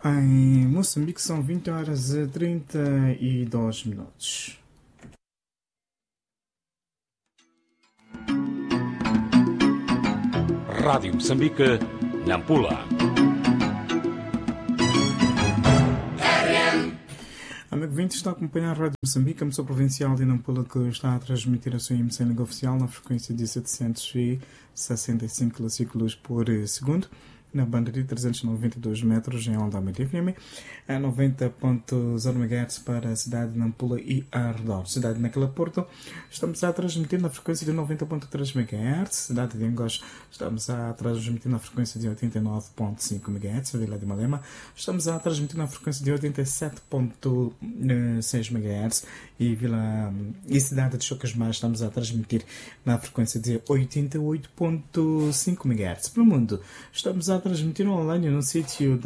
Em Moçambique são 20 horas e 32 minutos. Rádio Moçambique, Nampula. Amigo 20 está a acompanhar a Rádio Moçambique, a emissora provincial de Nampula, que está a transmitir a sua emissão em língua oficial na frequência de 765 km por segundo, na banda de 392 metros em onda média FM, a 90.0 MHz para a cidade de Nampula e arredor. Cidade de Naquela Porto, estamos a transmitir na frequência de 90.3 MHz. Cidade de Angos, estamos a transmitir na frequência de 89.5 MHz. Vila de Malema, estamos a transmitir na frequência de 87.6 MHz. E cidade de Chocas Mais, estamos a transmitir na frequência de 88.5 MHz. Para o mundo, estamos a transmitir online no sítio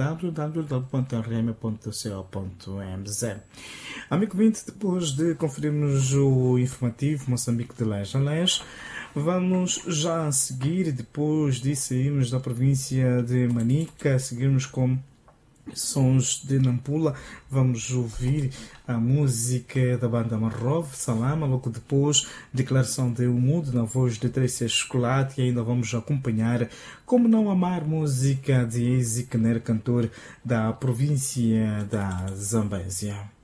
www.rm.co.mz. Amigo 20, depois de conferirmos o informativo Moçambique de Leste a Leste, vamos já a seguir, depois de sairmos da província de Manica, seguirmos com sons de Nampula, vamos ouvir a música da banda Marrov, Salama, logo depois declaração de Umudo na voz de Trécia Chocolate, e ainda vamos acompanhar Como Não Amar, música de Ezi Kenner, cantor da província da Zambésia.